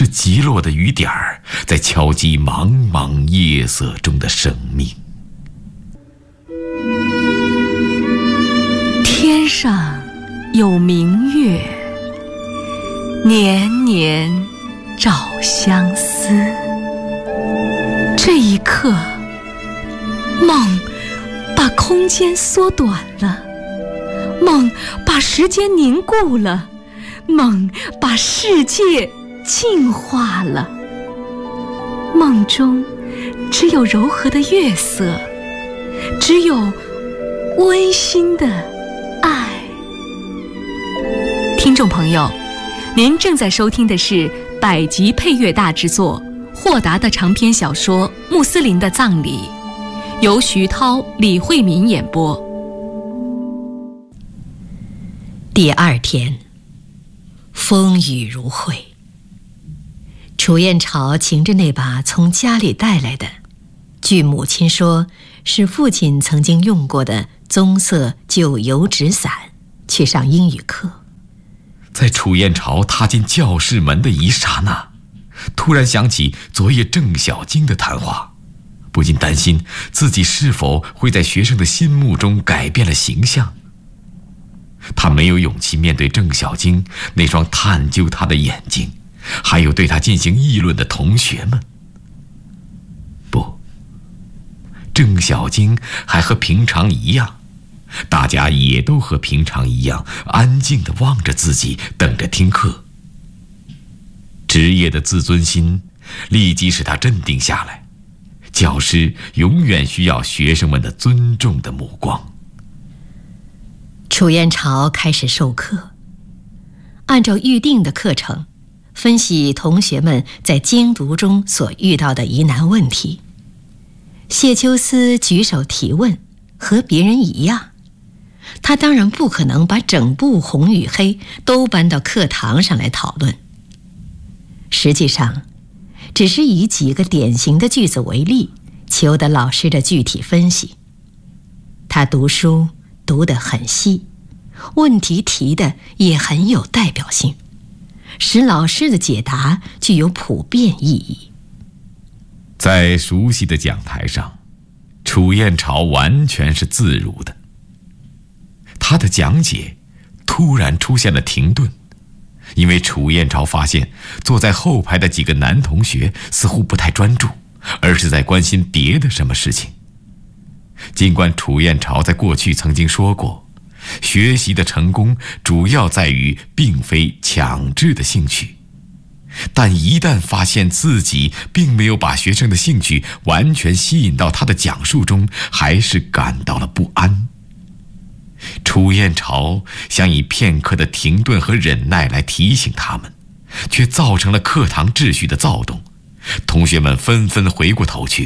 是击落的雨点儿，在敲击茫茫夜色中的生命。 天上有明月，年年照相思。这一刻，梦把空间缩短了，梦把时间凝固了，梦把世界净化了。梦中只有柔和的月色，只有温馨的爱。听众朋友，您正在收听的是百集配乐大制作霍达的长篇小说《穆斯林的葬礼》，由徐涛、李慧敏演播。 第二天，风雨如晦。楚燕朝擎着那把从家里带来的，据母亲说是父亲曾经用过的棕色旧油纸伞，去上英语课。 在楚燕朝踏进教室门的一刹那，突然想起昨夜郑小晶的谈话，不禁担心自己是否会在学生的心目中改变了形象。他没有勇气面对郑小晶那双探究他的眼睛，还有对他进行议论的同学们。不，郑小晶还和平常一样，大家也都和平常一样安静地望着自己，等着听课。职业的自尊心立即使他镇定下来，教师永远需要学生们的尊重的目光。 楚燕朝开始授课，按照预定的课程，分析同学们在精读中所遇到的疑难问题。谢秋思举手提问，和别人一样，他当然不可能把整部《红与黑》都搬到课堂上来讨论。实际上，只是以几个典型的句子为例，求得老师的具体分析。他读书读得很细，问题提的也很有代表性，使老师的解答具有普遍意义。 在熟悉的讲台上，楚燕朝完全是自如的。他的讲解突然出现了停顿，因为楚燕朝发现坐在后排的几个男同学似乎不太专注，而是在关心别的什么事情。尽管楚燕朝在过去曾经说过，学习的成功主要在于并非强制的兴趣，但一旦发现自己并没有把学生的兴趣完全吸引到他的讲述中，还是感到了不安。楚燕朝想以片刻的停顿和忍耐来提醒他们，却造成了课堂秩序的躁动。同学们纷纷回过头去，